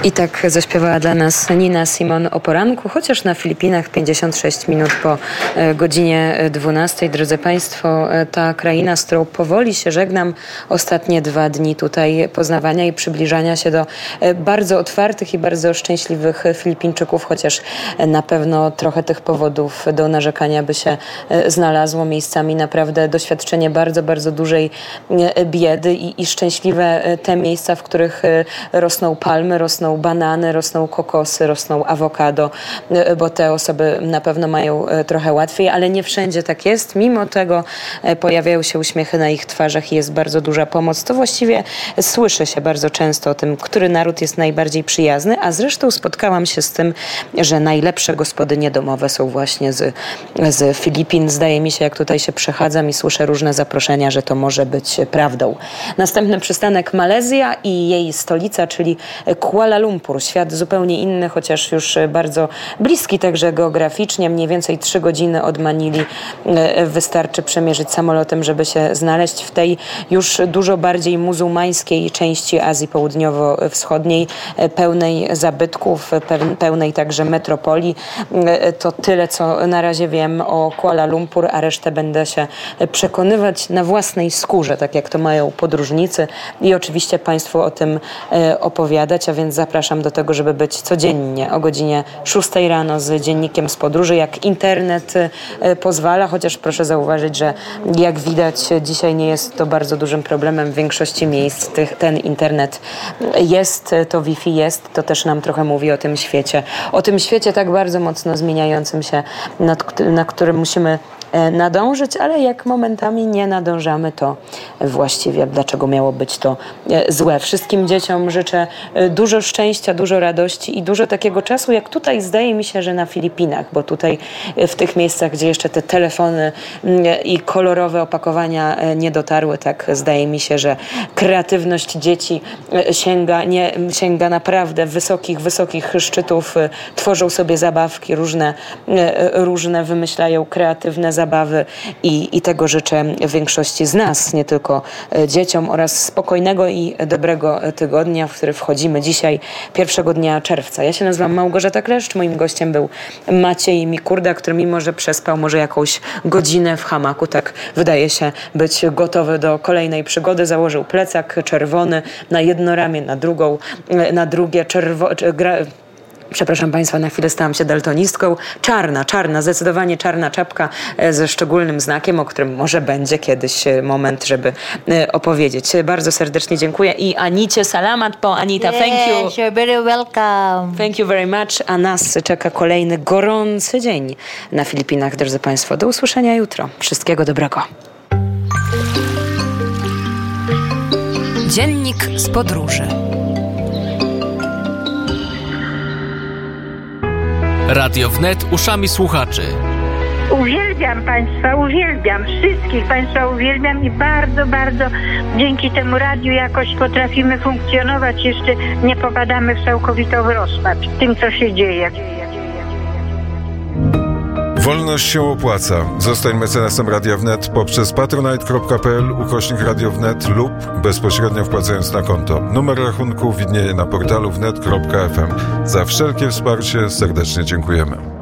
I tak zaśpiewała dla nas Nina Simone o poranku, chociaż na Filipinach 56 minut po godzinie 12. Drodzy Państwo, ta kraina, z którą powoli się żegnam, ostatnie 2 dni tutaj poznawania i przybliżania się do bardzo otwartych i bardzo szczęśliwych Filipińczyków, chociaż na pewno trochę tych powodów do narzekania by się znalazło. Miejscami naprawdę doświadczenie bardzo, bardzo dużej biedy i szczęśliwe te miejsca, w których rosną palmy, rosną banany, rosną kokosy, rosną awokado, bo te osoby na pewno mają trochę łatwiej, ale nie wszędzie tak jest. Mimo tego pojawiają się uśmiechy na ich twarzach i jest bardzo duża pomoc. To właściwie słyszy się bardzo często o tym, który naród jest najbardziej przyjazny, a zresztą spotkałam się z tym, że najlepsze gospodynie domowe są właśnie z Filipin. Zdaje mi się, jak tutaj się przechadzam i słyszę różne zaproszenia, że to może być prawdą. Następny przystanek Malezja i jej stolica, czyli Kuala Lumpur. Świat zupełnie inny, chociaż już bardzo bliski także geograficznie. Mniej więcej 3 godziny od Manili wystarczy przemierzyć samolotem, żeby się znaleźć w tej już dużo bardziej muzułmańskiej części Azji Południowo-Wschodniej, pełnej zabytków, pełnej także metropolii. To tyle, co na razie wiem o Kuala Lumpur, a resztę będę się przekonywać na własnej skórze, tak jak to mają podróżnicy i oczywiście Państwu o tym opowiadać, a więc zapraszam do tego, żeby być codziennie o godzinie 6 rano z dziennikiem z podróży, jak internet pozwala, chociaż proszę zauważyć, że jak widać dzisiaj nie jest to bardzo dużym problemem w większości miejsc. Ten internet jest, to Wi-Fi jest, to też nam trochę mówi o tym świecie tak bardzo mocno zmieniającym się, na którym musimy nadążyć, ale jak momentami nie nadążamy, to właściwie dlaczego miało być to złe. Wszystkim dzieciom życzę dużo szczęścia, dużo radości i dużo takiego czasu, jak tutaj zdaje mi się, że na Filipinach, bo tutaj w tych miejscach, gdzie jeszcze te telefony i kolorowe opakowania nie dotarły, tak zdaje mi się, że kreatywność dzieci sięga naprawdę wysokich szczytów, tworzą sobie zabawki, różne wymyślają kreatywne zabawy i tego życzę większości z nas, nie tylko dzieciom, oraz spokojnego i dobrego tygodnia, w który wchodzimy dzisiaj, 1 dnia czerwca. Ja się nazywam Małgorzata Kleszcz, moim gościem był Maciej Mikurda, który mimo, że przespał może jakąś godzinę w hamaku, tak wydaje się być gotowy do kolejnej przygody, założył plecak czerwony na jedno ramię, na drugie Przepraszam Państwa, na chwilę stałam się daltonistką. Czarna, zdecydowanie czarna czapka ze szczególnym znakiem, o którym może będzie kiedyś moment, żeby opowiedzieć. Bardzo serdecznie dziękuję i Anicie salamat po Anita. Yes, thank you. You're very welcome. Thank you very much. A nas czeka kolejny gorący dzień na Filipinach, drodzy Państwo. Do usłyszenia jutro. Wszystkiego dobrego. Dziennik z podróży. Radio Wnet uszami słuchaczy. Uwielbiam Państwa, uwielbiam. Wszystkich Państwa uwielbiam i bardzo, bardzo dzięki temu radiu jakoś potrafimy funkcjonować. Jeszcze nie popadamy w całkowitą rozpacz tym, co się dzieje. Wolność się opłaca. Zostań mecenasem Radia Wnet poprzez patronite.pl/Radio Wnet lub bezpośrednio wpłacając na konto. Numer rachunku widnieje na portalu wnet.fm. Za wszelkie wsparcie serdecznie dziękujemy.